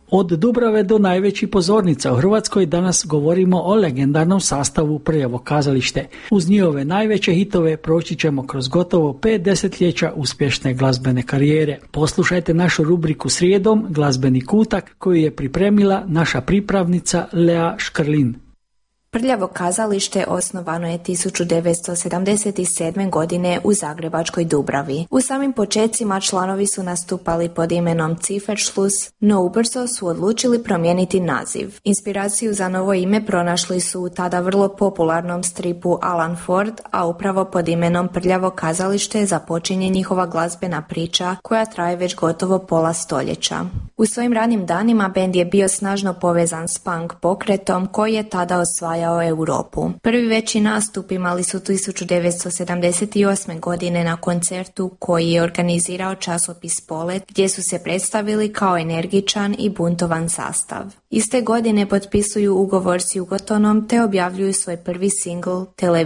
Od Dubrave do najvećih pozornica u Hrvatskoj danas govorimo o legendarnom sastavu Prljavo kazalište. Uz njihove najveće hitove proći ćemo kroz gotovo 5 desetljeća uspješne glazbene karijere. Poslušajte našu rubriku Srijedom, glazbeni kutak, koju je pripremila naša pripravnica Lea Škrlin. Prljavo kazalište osnovano je 1977. godine u zagrebačkoj Dubravi. U samim počecima članovi su nastupali pod imenom Zifferschluss, no ubrzo su odlučili promijeniti naziv. Inspiraciju za novo ime pronašli su u tada vrlo popularnom stripu Alan Ford, a upravo pod imenom Prljavo kazalište započinje njihova glazbena priča koja traje već gotovo pola stoljeća. U svojim ranim danima bend je bio snažno povezan s punk pokretom koji je tada osvajao Europu. Prvi veći nastup imali su 1978. godine na koncertu koji je organizirao časopis Polet, gdje su se predstavili kao energičan i buntovan sastav. Iste godine potpisuju ugovor s Jugotonom te objavljuju svoj prvi singl